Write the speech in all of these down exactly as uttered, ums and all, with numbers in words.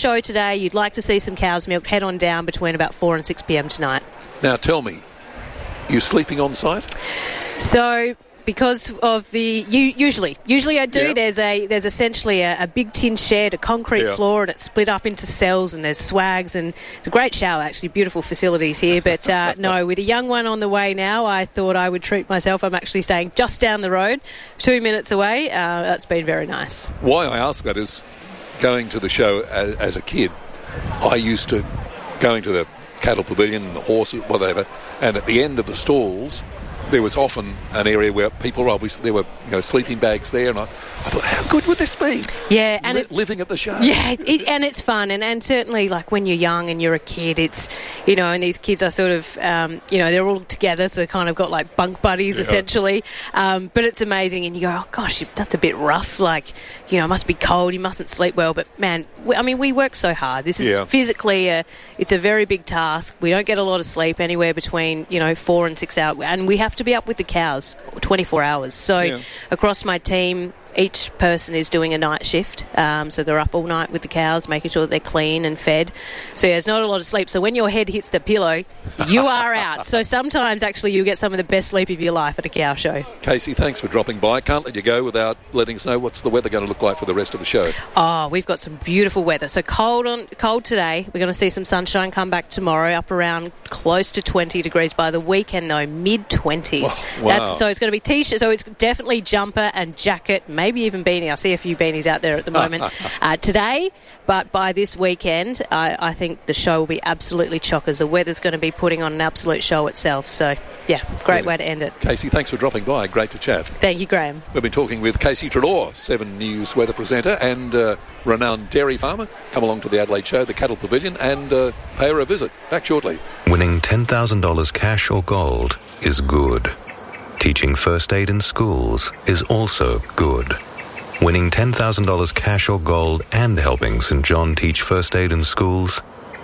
show today, you'd like to see some cows milked, head on down between about four and six p.m. tonight. Now tell me, you sleeping on site? So, because of the you, usually, usually I do. Yeah. There's a there's essentially a, a big tin shed, a concrete Yeah. floor, and it's split up into cells. And there's swags, and it's a great shower. Actually, beautiful facilities here. But uh, no, with a young one on the way now, I thought I would treat myself. I'm actually staying just down the road, two minutes away. Uh, that's been very nice. Why I ask that is, going to the show as, as a kid, I used to going to the cattle pavilion, the horses, whatever, and at the end of the stalls, there was often an area where people were obviously, there were you know sleeping bags there, and I, I thought, how good would this be? Yeah, and Li- it's, living at the show. Yeah, it, and it's fun, and, and certainly like when you're young and you're a kid, it's you know, and these kids are sort of um, you know they're all together, so kind of got like bunk buddies Yeah. essentially. Um, but it's amazing, and you go, oh gosh, that's a bit rough. Like you know, it must be cold. You mustn't sleep well. But man, we, I mean, we work so hard. This is Yeah. physically a, it's a very big task. We don't get a lot of sleep, anywhere between you know four and six hours, and we have to be up with the cows twenty-four hours. So Yeah. across my team, each person is doing a night shift, um, so they're up all night with the cows, making sure that they're clean and fed. So yeah, there's not a lot of sleep. So when your head hits the pillow, you are out. So sometimes actually you get some of the best sleep of your life at a cow show. Casey, thanks for dropping by. Can't let you go without letting us know what's the weather going to look like for the rest of the show. Oh, we've got some beautiful weather. So cold on cold today. We're going to see some sunshine come back tomorrow, up around close to twenty degrees. By the weekend, though, mid twenties. Oh, wow. That's so it's going to be t-shirt. So it's definitely jumper and jacket, maybe even beanie. I see a few beanies out there at the moment uh, today. But by this weekend, I, I think the show will be absolutely chockers. The weather's going to be putting on an absolute show itself. So, yeah, great Brilliant. way to end it. Casey, thanks for dropping by. Great to chat. Thank you, Graham. We've been talking with Casey Treloar, Seven News weather presenter and uh, renowned dairy farmer. Come along to the Adelaide show, the Cattle Pavilion, and uh, pay her a visit. Back shortly. Winning ten thousand dollars cash or gold is good. Teaching first aid in schools is also good. Winning ten thousand dollars cash or gold and helping St John teach first aid in schools?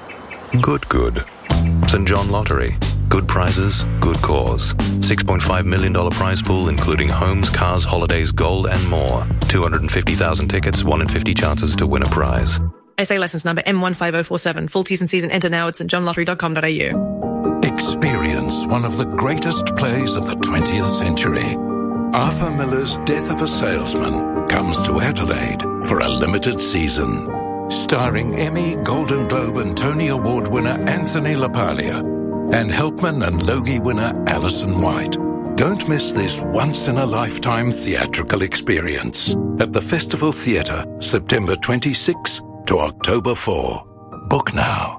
Good, good. St John Lottery. Good prizes, good cause. six point five million dollars prize pool including homes, cars, holidays, gold and more. two hundred fifty thousand tickets, one in fifty chances to win a prize. S A licence number M one five oh four seven. Full T's and C's and enter now at st john lottery dot com dot a u. Experience one of the greatest plays of the twentieth century. Arthur Miller's Death of a Salesman comes to Adelaide for a limited season. Starring Emmy, Golden Globe and Tony Award winner Anthony LaPaglia and Helpman and Logie winner Alison White. Don't miss this once-in-a-lifetime theatrical experience at the Festival Theatre, September twenty-sixth to October fourth. Book now.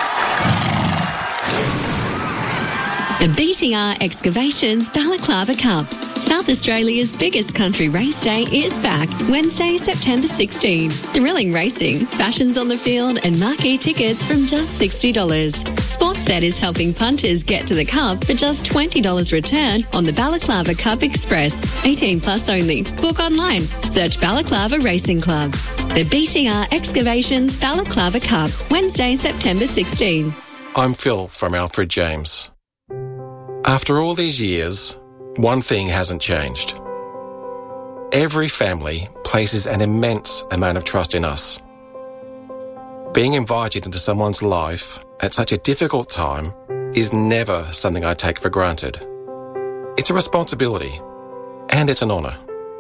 The B T R Excavations Balaclava Cup. South Australia's biggest country race day is back, Wednesday, September sixteenth. Thrilling racing, fashions on the field and marquee tickets from just sixty dollars. Sportsbet is helping punters get to the Cup for just twenty dollars return on the Balaclava Cup Express. eighteen plus only. Book online. Search Balaclava Racing Club. The B T R Excavations Balaclava Cup, Wednesday, September sixteenth. I'm Phil from Alfred James. After all these years, one thing hasn't changed. Every family places an immense amount of trust in us. Being invited into someone's life at such a difficult time is never something I take for granted. It's a responsibility, and it's an honour.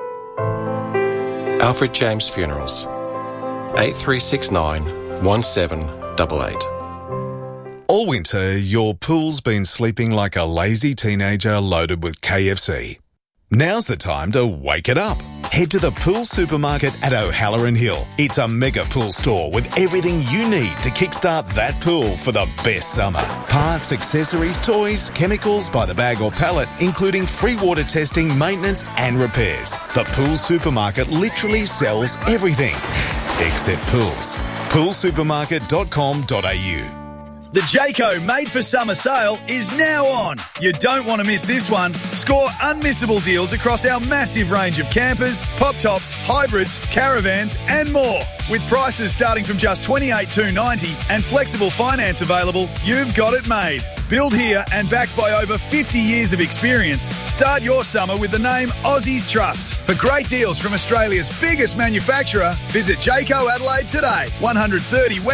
Alfred James Funerals, eight three six nine, one seven eight eight. All winter, your pool's been sleeping like a lazy teenager loaded with K F C. Now's the time to wake it up. Head to the Pool Supermarket at O'Halloran Hill. It's a mega pool store with everything you need to kickstart that pool for the best summer. Parts, accessories, toys, chemicals by the bag or pallet, including free water testing, maintenance and repairs. The Pool Supermarket literally sells everything, except pools. pool supermarket dot com dot a u. The Jayco Made for Summer sale is now on. You don't want to miss this one. Score unmissable deals across our massive range of campers, pop tops, hybrids, caravans and more. With prices starting from just twenty-eight thousand two hundred ninety dollars and flexible finance available, you've got it made. Built here and backed by over fifty years of experience, start your summer with the name Aussies Trust. For great deals from Australia's biggest manufacturer, visit Jayco Adelaide today, one thirty